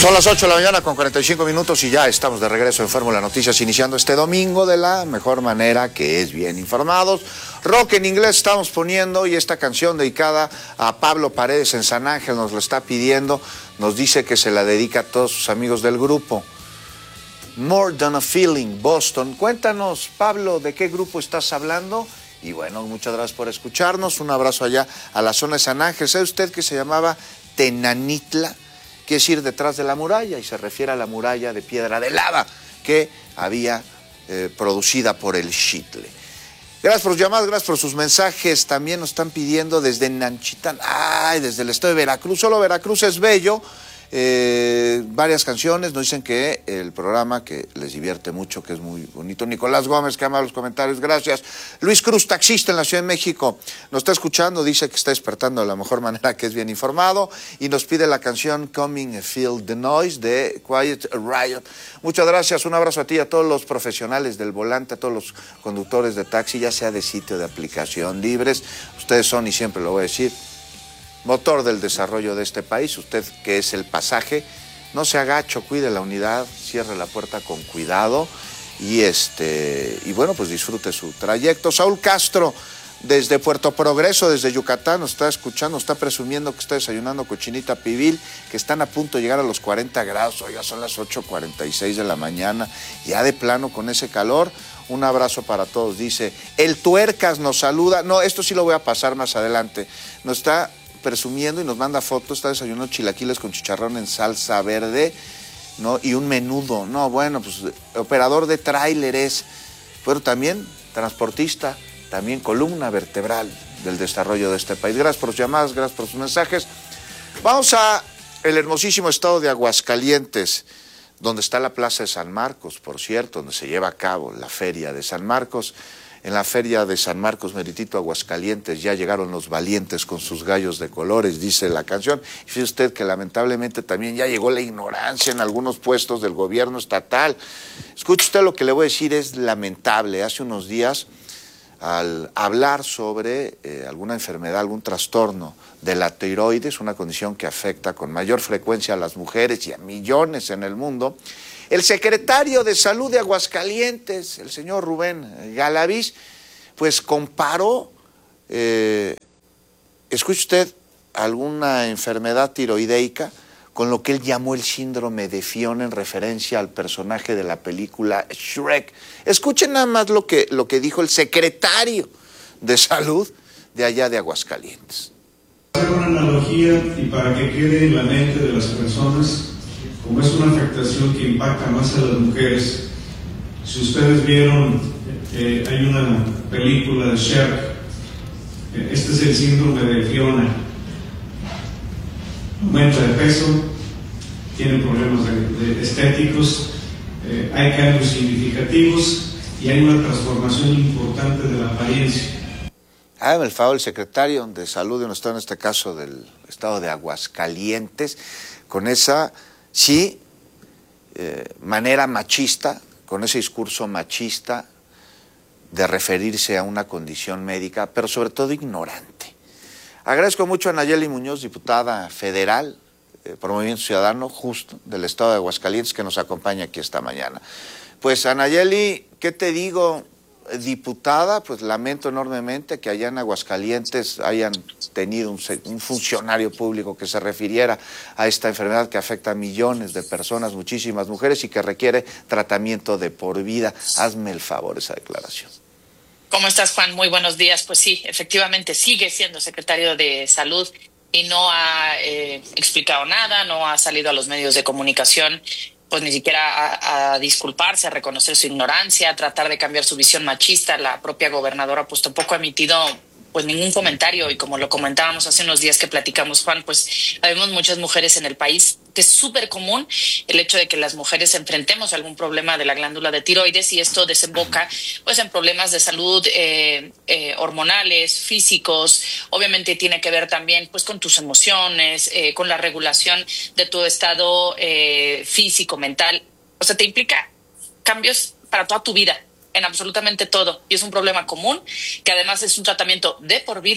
Son las 8 de la mañana con 45 minutos y ya estamos de regreso en Fórmula Noticias, iniciando este domingo de la mejor manera, que es bien informados. Rock en inglés estamos poniendo, y esta canción dedicada a Pablo Paredes en San Ángel nos lo está pidiendo, nos dice que se la dedica a todos sus amigos del grupo. More Than a Feeling, Boston. Cuéntanos, Pablo, ¿de qué grupo estás hablando? Y bueno, muchas gracias por escucharnos. Un abrazo allá a la zona de San Ángel. ¿Sabe usted que se llamaba Tenanitla? Que es ir detrás de la muralla, y se refiere a la muralla de piedra de lava que había producida por el Xitle. Gracias por sus llamadas, gracias por sus mensajes. También nos están pidiendo desde Nanchitán, desde el estado de Veracruz. Solo Veracruz es bello. Varias canciones, nos dicen que el programa que les divierte mucho, que es muy bonito. Nicolás Gómez, que ama los comentarios, gracias. Luis Cruz, taxista en la Ciudad de México, nos está escuchando, dice que está despertando de la mejor manera, que es bien informado, y nos pide la canción Coming and Feel the Noise de Quiet Riot. Muchas gracias, un abrazo a ti y a todos los profesionales del volante, a todos los conductores de taxi, ya sea de sitio, de aplicación, libres. Ustedes son, y siempre lo voy a decir, motor del desarrollo de este país. Usted, que es el pasaje, no se agacho, cuide la unidad, cierre la puerta con cuidado y bueno, pues disfrute su trayecto. Saúl Castro, desde Puerto Progreso, desde Yucatán, nos está escuchando, está presumiendo que está desayunando cochinita pibil, que están a punto de llegar a los 40 grados. Oiga, son las 8:46 de la mañana, ya de plano con ese calor. Un abrazo para todos, dice. El Tuercas nos saluda. No, esto sí lo voy a pasar más adelante. Nos está presumiendo y nos manda fotos, está desayunando chilaquiles con chicharrón en salsa verde, ¿no? Y un menudo. No, bueno, pues operador de tráileres, pero también transportista, también columna vertebral del desarrollo de este país. Gracias por sus llamadas, gracias por sus mensajes. Vamos a el hermosísimo estado de Aguascalientes, donde está la Plaza de San Marcos, por cierto, donde se lleva a cabo la Feria de San Marcos. En la Feria de San Marcos, meritito Aguascalientes, ya llegaron los valientes con sus gallos de colores, dice la canción. Y fíjese usted que lamentablemente también ya llegó la ignorancia en algunos puestos del gobierno estatal. Escuche usted lo que le voy a decir, es lamentable. Hace unos días, al hablar sobre alguna enfermedad, algún trastorno de la tiroides, una condición que afecta con mayor frecuencia a las mujeres y a millones en el mundo, el secretario de Salud de Aguascalientes, el señor Rubén Galaviz, pues comparó, escuche usted, alguna enfermedad tiroideica con lo que él llamó el síndrome de Fiona, en referencia al personaje de la película Shrek. Escuchen nada más lo que dijo el secretario de Salud de allá de Aguascalientes. Hacer una analogía y para que quede en la mente de las personas, como es una afectación que impacta más a las mujeres. Si ustedes vieron, hay una película de Shrek, este es el síndrome de Fiona. Aumenta de peso, tiene problemas de estéticos, hay cambios significativos y hay una transformación importante de la apariencia. Hágame el favor, el secretario de Salud de un estado, en este caso del estado de Aguascalientes, con esa manera machista, con ese discurso machista de referirse a una condición médica, pero sobre todo ignorante. Agradezco mucho a Nayeli Muñoz, diputada federal por Movimiento Ciudadano, justo del estado de Aguascalientes, que nos acompaña aquí esta mañana. Pues a Nayeli, ¿qué te digo? Diputada, pues lamento enormemente que allá en Aguascalientes hayan tenido un funcionario público que se refiriera a esta enfermedad que afecta a millones de personas, muchísimas mujeres, y que requiere tratamiento de por vida. Hazme el favor esa declaración. ¿Cómo estás, Juan? Muy buenos días. Pues sí, efectivamente sigue siendo secretario de Salud y no ha explicado nada, no ha salido a los medios de comunicación, pues ni siquiera a disculparse, a reconocer su ignorancia, a tratar de cambiar su visión machista. La propia gobernadora pues tampoco ha emitido pues ningún comentario, y como lo comentábamos hace unos días que platicamos, Juan, pues habemos muchas mujeres en el país, que es súper común el hecho de que las mujeres enfrentemos algún problema de la glándula de tiroides, y esto desemboca pues en problemas de salud hormonales, físicos. Obviamente tiene que ver también pues con tus emociones, con la regulación de tu estado físico, mental. O sea, te implica cambios para toda tu vida, en absolutamente todo, y es un problema común, que además es un tratamiento de por vida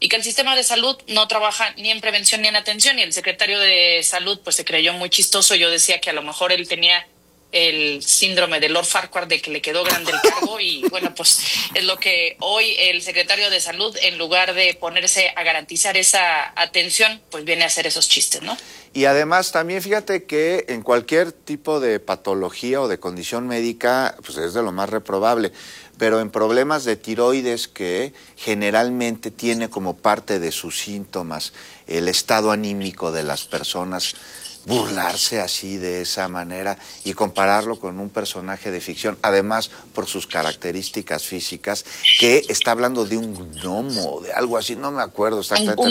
y que el sistema de salud no trabaja ni en prevención ni en atención. Y el secretario de Salud pues se creyó muy chistoso. Yo decía que a lo mejor él tenía el síndrome de Lord Farquhar, de que le quedó grande el cargo, y bueno, pues es lo que hoy el secretario de Salud, en lugar de ponerse a garantizar esa atención, pues viene a hacer esos chistes, ¿no? Y además también fíjate que en cualquier tipo de patología o de condición médica, pues es de lo más reprobable, pero en problemas de tiroides, que generalmente tiene como parte de sus síntomas el estado anímico de las personas, burlarse así de esa manera y compararlo con un personaje de ficción, además por sus características físicas, que está hablando de un gnomo, de algo así, no me acuerdo exactamente.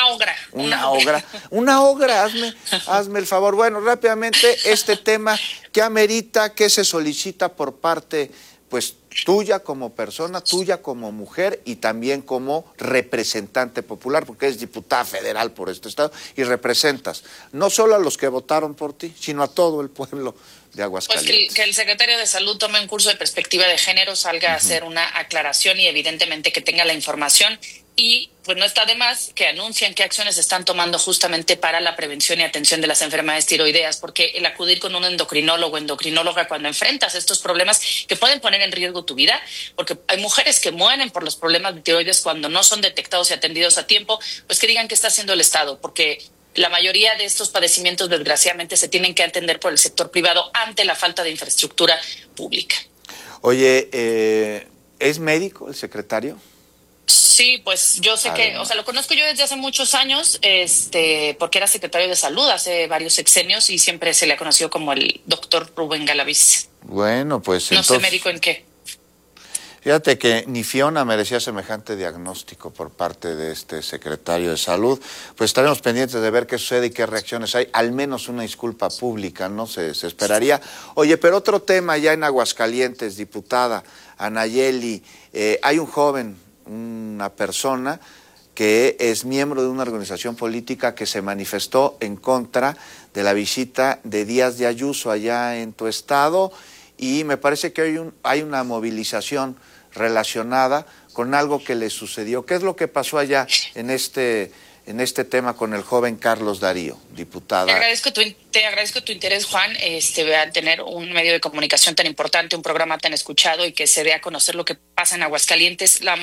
Una ogra, hazme el favor. Bueno, rápidamente, este tema que amerita, que se solicita por parte, pues, tuya como persona, tuya como mujer y también como representante popular, porque eres diputada federal por este estado y representas no solo a los que votaron por ti, sino a todo el pueblo de Aguascalientes. Pues que el secretario de Salud tome un curso de perspectiva de género, salga a hacer una aclaración y evidentemente que tenga la información. Y pues no está de más que anuncien qué acciones están tomando justamente para la prevención y atención de las enfermedades tiroideas, porque el acudir con un endocrinólogo o endocrinóloga cuando enfrentas estos problemas que pueden poner en riesgo tu vida, porque hay mujeres que mueren por los problemas de tiroides cuando no son detectados y atendidos a tiempo, pues que digan qué está haciendo el Estado, porque la mayoría de estos padecimientos desgraciadamente se tienen que atender por el sector privado ante la falta de infraestructura pública. Oye, ¿es médico el secretario? Sí, pues yo sé que, o sea, lo conozco yo desde hace muchos años, porque era secretario de Salud hace varios sexenios y siempre se le ha conocido como el doctor Rubén Galaviz. Bueno, pues no entonces, sé médico en qué. Fíjate que ni Fiona merecía semejante diagnóstico por parte de este secretario de Salud. Pues estaremos pendientes de ver qué sucede y qué reacciones hay. Al menos una disculpa pública, ¿no? Se esperaría. Oye, pero otro tema ya en Aguascalientes, diputada Anayeli, hay un joven, una persona que es miembro de una organización política que se manifestó en contra de la visita de Díaz de Ayuso allá en tu estado, y me parece que hay una movilización relacionada con algo que le sucedió. ¿Qué es lo que pasó allá en este tema con el joven Carlos Darío, diputada? Te agradezco tu interés, Juan, a tener un medio de comunicación tan importante, un programa tan escuchado y que se dé a conocer lo que pasa en Aguascalientes. La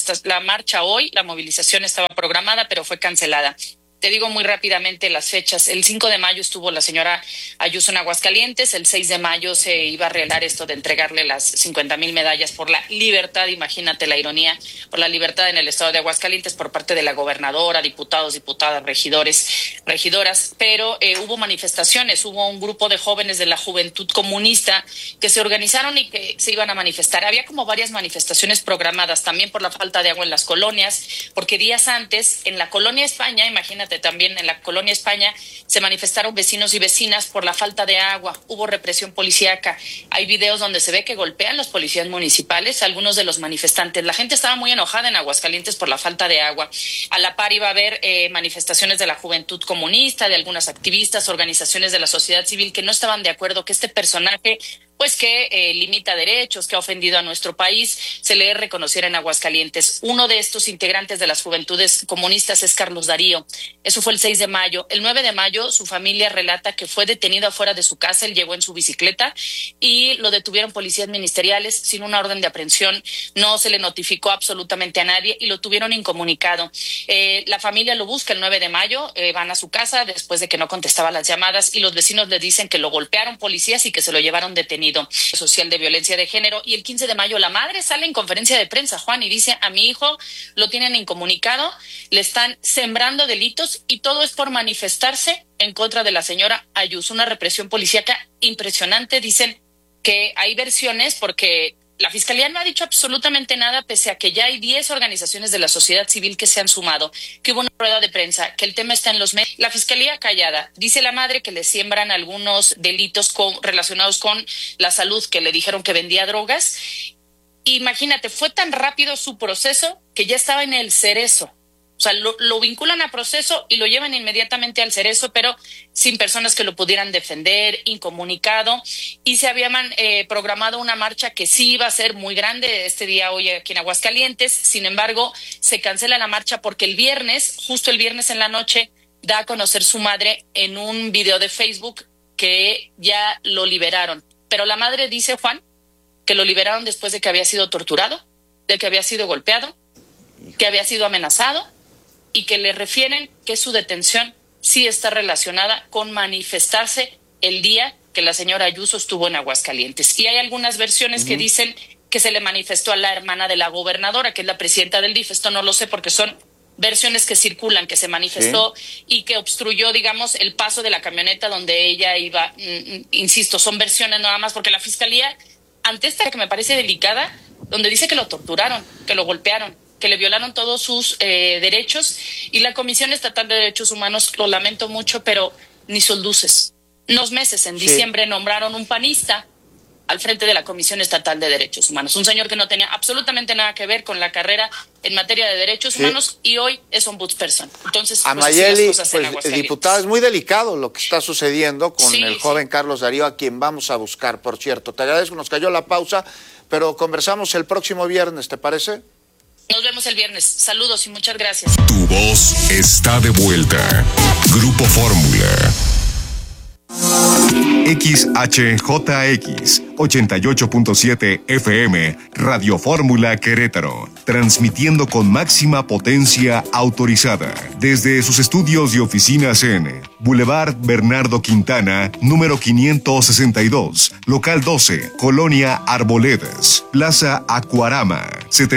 marcha hoy, la movilización estaba programada, pero fue cancelada. Te digo muy rápidamente las fechas. El 5 de mayo estuvo la señora Ayuso en Aguascalientes. El 6 de mayo se iba a arreglar esto de entregarle las 50,000 medallas por la libertad, imagínate la ironía, por la libertad en el estado de Aguascalientes por parte de la gobernadora, diputados, diputadas, regidoras. Pero hubo manifestaciones, hubo un grupo de jóvenes de la Juventud Comunista que se organizaron y que se iban a manifestar. Había como varias manifestaciones programadas también por la falta de agua en las colonias, porque días antes en la colonia España, imagínate, también en la colonia España se manifestaron vecinos y vecinas por la falta de agua. Hubo represión policíaca. Hay videos donde se ve que golpean los policías municipales, algunos de los manifestantes. La gente estaba muy enojada en Aguascalientes por la falta de agua. A la par iba a haber manifestaciones de la Juventud Comunista, de algunas activistas, organizaciones de la sociedad civil que no estaban de acuerdo que este personaje, pues que limita derechos, que ha ofendido a nuestro país, se le reconociera en Aguascalientes. Uno de estos integrantes de las Juventudes Comunistas es Carlos Darío. Eso fue el 6 de mayo. El 9 de mayo su familia relata que fue detenido afuera de su casa. Él llegó en su bicicleta y lo detuvieron policías ministeriales sin una orden de aprehensión. No se le notificó absolutamente a nadie y lo tuvieron incomunicado. La familia lo busca el 9 de mayo, van a su casa después de que no contestaba las llamadas y los vecinos le dicen que lo golpearon policías y que se lo llevaron detenido. Social de violencia de género. Y el 15 de mayo la madre sale en conferencia de prensa, Juan, y dice: a mi hijo lo tienen incomunicado, le están sembrando delitos y todo es por manifestarse en contra de la señora Ayuso. Una represión policíaca impresionante. Dicen que hay versiones porque la Fiscalía no ha dicho absolutamente nada, pese a que ya hay 10 organizaciones de la sociedad civil que se han sumado, que hubo una rueda de prensa, que el tema está en los medios. La Fiscalía callada. Dice la madre que le siembran algunos delitos relacionados con la salud, que le dijeron que vendía drogas. Imagínate, fue tan rápido su proceso que ya estaba en el cerezo. O sea, lo vinculan a proceso y lo llevan inmediatamente al Cerezo, pero sin personas que lo pudieran defender, incomunicado. Y se había programado una marcha que sí iba a ser muy grande este día hoy aquí en Aguascalientes. Sin embargo, se cancela la marcha porque justo el viernes en la noche, da a conocer su madre en un video de Facebook que ya lo liberaron. Pero la madre dice, Juan, que lo liberaron después de que había sido torturado, de que había sido golpeado, que había sido amenazado y que le refieren que su detención sí está relacionada con manifestarse el día que la señora Ayuso estuvo en Aguascalientes. Y hay algunas versiones que dicen que se le manifestó a la hermana de la gobernadora, que es la presidenta del DIF. Esto no lo sé porque son versiones que circulan, que se manifestó y que obstruyó, digamos, el paso de la camioneta donde ella iba. Insisto, son versiones nada más, porque la fiscalía, ante esta que me parece delicada, donde dice que lo torturaron, que lo golpearon, que le violaron todos sus derechos, y la Comisión Estatal de Derechos Humanos, lo lamento mucho, pero ni sus luces. Unos meses, en diciembre, nombraron un panista al frente de la Comisión Estatal de Derechos Humanos, un señor que no tenía absolutamente nada que ver con la carrera en materia de derechos humanos, y hoy es ombudsperson. Entonces, Amayeli, diputada, es muy delicado lo que está sucediendo con el joven Carlos Darío, a quien vamos a buscar, por cierto. Te agradezco, nos cayó la pausa, pero conversamos el próximo viernes, ¿te parece? Nos vemos el viernes. Saludos y muchas gracias. Tu voz está de vuelta. Grupo Fórmula. XHJX 88.7 FM, Radio Fórmula Querétaro, transmitiendo con máxima potencia autorizada desde sus estudios y oficinas en Boulevard Bernardo Quintana, número 562, local 12, Colonia Arboledas, Plaza Acuarama,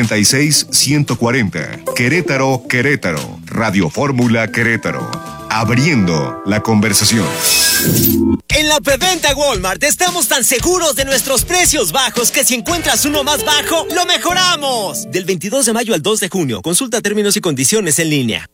76140, Querétaro, Querétaro, Radio Fórmula Querétaro, abriendo la conversación. En la preventa Walmart estamos tan seguros de nuestros precios bajos que si encuentras uno más bajo, lo mejoramos. Del 22 de mayo al 2 de junio, consulta términos y condiciones en línea.